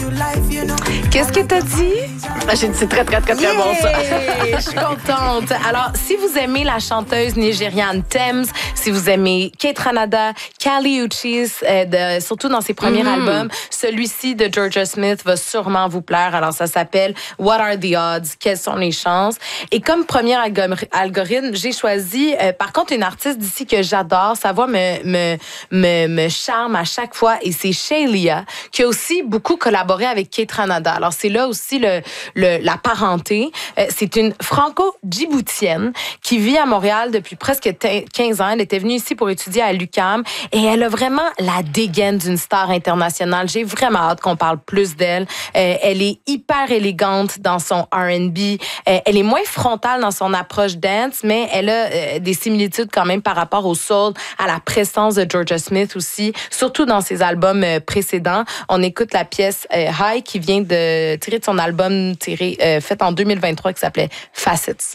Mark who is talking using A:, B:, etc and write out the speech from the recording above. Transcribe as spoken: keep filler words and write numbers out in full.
A: Qu'est-ce que t'as dit?
B: Ah, j'ai dit c'est très, très, très, très
A: Yeah!
B: bon, ça.
A: Je suis contente. Alors, si vous aimez la chanteuse nigériane Tems, si vous aimez Kate Ranada, Kali Uchis, euh, de, surtout dans ses premiers
B: Mm-hmm.
A: albums, celui-ci de Georgia Smith va sûrement vous plaire. Alors, ça s'appelle What Are the Odds? Quelles sont les chances? Et comme premier algor- algorithme, j'ai choisi, euh, par contre, une artiste d'ici que j'adore. Sa voix me, me, me, me charme à chaque fois. Et c'est Shaylia, qui a aussi beaucoup collaboré avec Kate Ranada. Alors, c'est là aussi le, le, la parenté. Euh, c'est une franco-djiboutienne qui vit à Montréal depuis presque quinze ans. Elle était venue ici pour étudier à l'U Q A M et elle a vraiment la dégaine d'une star internationale. J'ai vraiment hâte qu'on parle plus d'elle. Euh, elle est hyper élégante dans son R and B. Euh, elle est moins frontale dans son approche dance, mais elle a euh, des similitudes quand même par rapport au soul, à la prestance de Georgia Smith aussi, surtout dans ses albums euh, précédents. On écoute la pièce euh, High qui vient de tirer de son album tiré, euh, fait en deux mille vingt-trois qui s'appelait Facets.